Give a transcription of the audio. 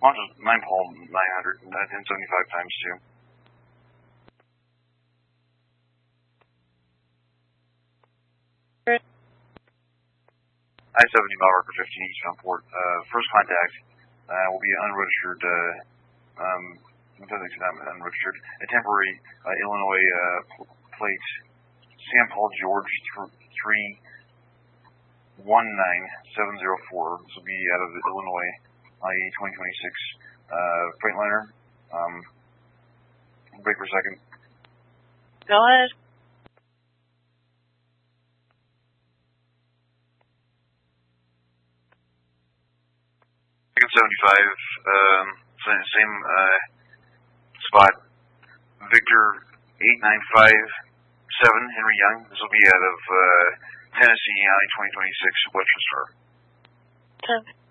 Launch is 9 Paul 900, 1075 times 2. I-70 mile marker 15 eastbound port. First contact will be unregistered, unregistered, a temporary Illinois plate, Sam Paul George 319704. This will be out of Illinois, IE 2026 Freightliner. Break for a second. Go ahead. 75, same spot. Victor 8957 Henry Young. This will be out of Tennessee, I 2026 Western Star. 10.